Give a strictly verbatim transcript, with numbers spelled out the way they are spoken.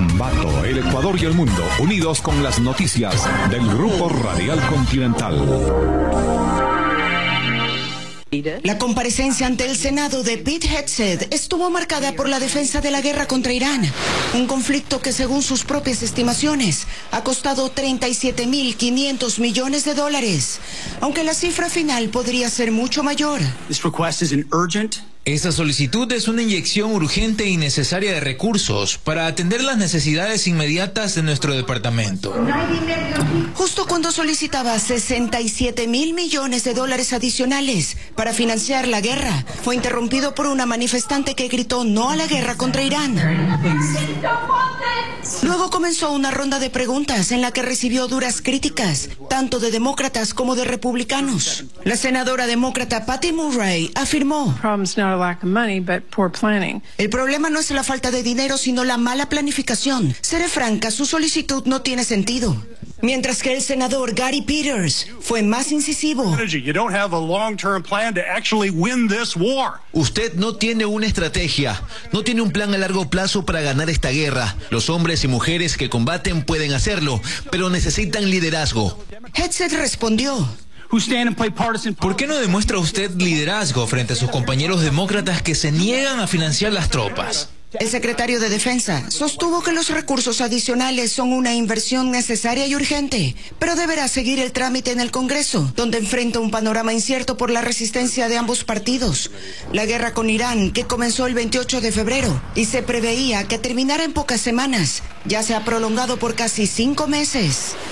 Ambato, el Ecuador y el mundo, unidos con las noticias del Grupo Radial Continental. La comparecencia ante el Senado de Pete Hegseth estuvo marcada por la defensa de la guerra contra Irán, un conflicto que según sus propias estimaciones ha costado treinta y siete mil quinientos millones de dólares, aunque la cifra final podría ser mucho mayor. This request is an urgent Esta solicitud es una inyección urgente y necesaria de recursos para atender las necesidades inmediatas de nuestro departamento. Justo cuando solicitaba sesenta y siete mil millones de dólares adicionales para financiar la guerra, fue interrumpido por una manifestante que gritó no a la guerra contra Irán. Luego comenzó una ronda de preguntas en la que recibió duras críticas, tanto de demócratas como de republicanos. La senadora demócrata Patty Murray afirmó: el problema no es la falta de dinero, sino la mala planificación. Seré franca, su solicitud no tiene sentido. Mientras que el senador Gary Peters fue más incisivo. Usted no tiene una estrategia, no tiene un plan a largo plazo para ganar esta guerra. Los hombres y mujeres que combaten pueden hacerlo, pero necesitan liderazgo. Hegseth respondió: ¿por qué no demuestra usted liderazgo frente a sus compañeros demócratas que se niegan a financiar las tropas? El secretario de Defensa sostuvo que los recursos adicionales son una inversión necesaria y urgente, pero deberá seguir el trámite en el Congreso, donde enfrenta un panorama incierto por la resistencia de ambos partidos. La guerra con Irán, que comenzó el veintiocho de febrero y se preveía que terminara en pocas semanas, ya se ha prolongado por casi cinco meses.